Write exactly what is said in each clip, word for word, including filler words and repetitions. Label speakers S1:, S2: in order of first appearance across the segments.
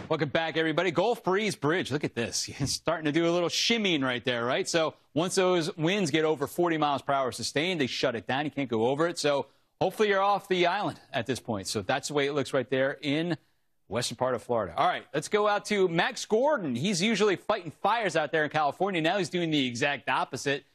S1: Welcome back, everybody. Gulf Breeze Bridge. Look at this. It's starting to do a little shimmying right there, right? So once those winds get over forty miles per hour sustained, they shut it down. You can't go over it. So hopefully you're off the island at this point. So that's the way it looks right there in western part of Florida. All right, let's go out to Max Gordon. He's usually fighting fires out there in California. Now he's doing the exact opposite.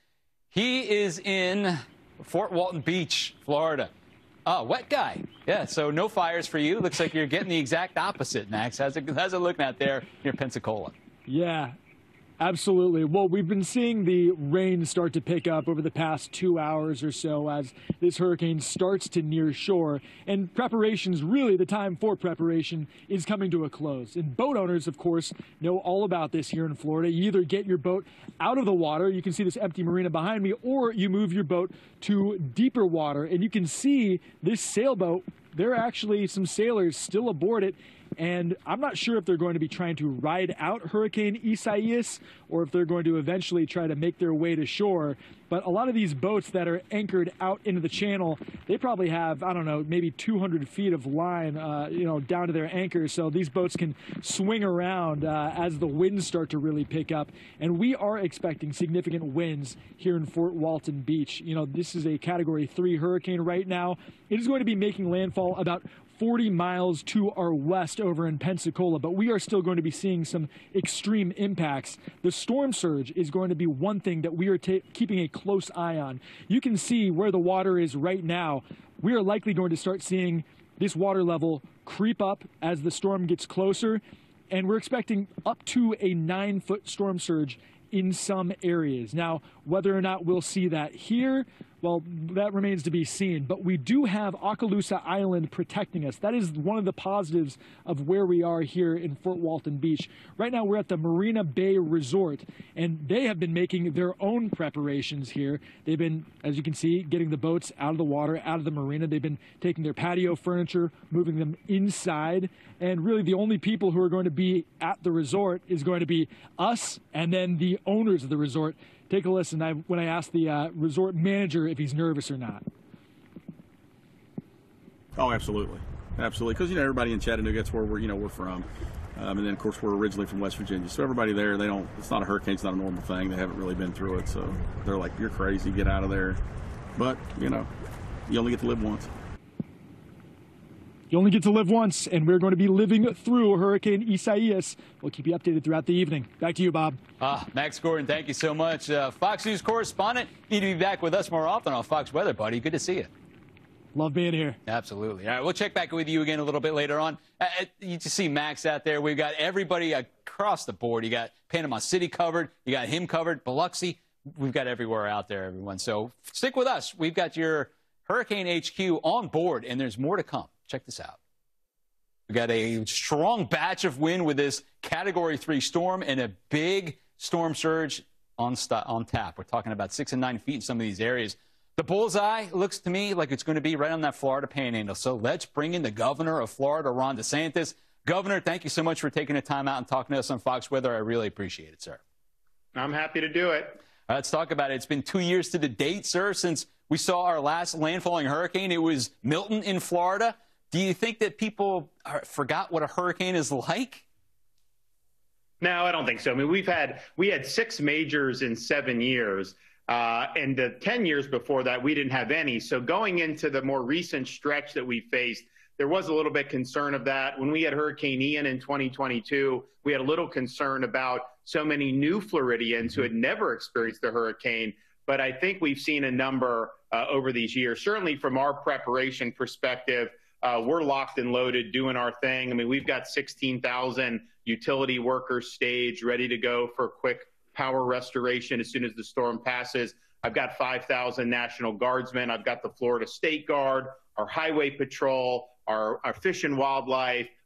S1: He is in Fort Walton Beach, Florida. Oh, wet guy. Yeah, so no fires for you. Looks like you're getting the exact opposite, Max. How's it, how's it looking out there near Pensacola?
S2: Yeah, absolutely. Well, we've been seeing the rain start to pick up over the past two hours or so as this hurricane starts to near shore. And preparations, really the time for preparation, is coming to a close. And boat owners, of course, know all about this here in Florida. You either get your boat out of the water, you can see this empty marina behind me, or you move your boat to deeper water. And you can see this sailboat, there are actually some sailors still aboard it. And I'm not sure if they're going to be trying to ride out Hurricane Isaias or if they're going to eventually try to make their way to shore. But a lot of these boats that are anchored out into the channel, they probably have, I don't know, maybe two hundred feet of line, uh, you know, down to their anchors. So these boats can swing around uh, as the winds start to really pick up. And we are expecting significant winds here in Fort Walton Beach. You know, this is a Category three hurricane right now. It is going to be making landfall about forty miles to our west over in Pensacola, but we are still going to be seeing some extreme impacts. The storm surge is going to be one thing that we are keeping a close eye on. You can see where the water is right now. We are likely going to start seeing this water level creep up as the storm gets closer, and we're expecting up to a nine foot storm surge in some areas. Now, whether or not we'll see that here, well, that remains to be seen. But we do have Okaloosa Island protecting us. That is one of the positives of where we are here in Fort Walton Beach. Right now, we're at the Marina Bay Resort, and they have been making their own preparations here. They've been, as you can see, getting the boats out of the water, out of the marina. They've been taking their patio furniture, moving them inside. And really, the only people who are going to be at the resort is going to be us and then the owners of the resort. Take a listen I, when I asked the uh, resort manager if he's nervous or not.
S3: Oh, absolutely. Absolutely. Because, you know, everybody in Chattanooga, that's where we're, you know, we're from. Um, and then, of course, we're originally from West Virginia. So everybody there, they don't, it's not a hurricane, it's not a normal thing. They haven't really been through it. So they're like, you're crazy, get out of there. But, you know, you only get to live once.
S2: You only get to live once, and we're going to be living through Hurricane Isaias. We'll keep you updated throughout the evening. Back to you, Bob.
S1: Ah, Max Gordon, thank you so much. Uh, Fox News correspondent, you need to be back with us more often on Fox Weather, buddy. Good to see you.
S2: Love being here.
S1: Absolutely. All right, we'll check back with you again a little bit later on. Uh, you just see Max out there. We've got everybody across the board. You got Panama City covered. You got him covered. Biloxi. We've got everywhere out there, everyone. So stick with us. We've got your Hurricane H Q on board, and there's more to come. Check this out. We got a strong batch of wind with this Category three storm and a big storm surge on, on tap. We're talking about six and nine feet in some of these areas. The bullseye looks to me like it's going to be right on that Florida panhandle. So let's bring in the governor of Florida, Ron DeSantis. Governor, thank you so much for taking the time out and talking to us on Fox Weather. I really appreciate it, sir.
S4: I'm happy to do it.
S1: Right, let's talk about it. It's been two years to the date, sir, since we saw our last landfalling hurricane. It was Milton in Florida. Do you think that people are, forgot what a hurricane is like?
S4: No, I don't think so. I mean, we've had we had six majors in seven years, uh, and the ten years before that, we didn't have any. So going into the more recent stretch that we faced, there was a little bit concern of that. When we had Hurricane Ian in twenty twenty-two, we had a little concern about so many new Floridians who had never experienced the hurricane. But I think we've seen a number uh, over these years. Certainly from our preparation perspective, Uh, we're locked and loaded doing our thing. I mean, we've got sixteen thousand utility workers staged, ready to go for quick power restoration as soon as the storm passes. I've got five thousand National Guardsmen. I've got the Florida State Guard, our Highway Patrol, our, our Fish and Wildlife,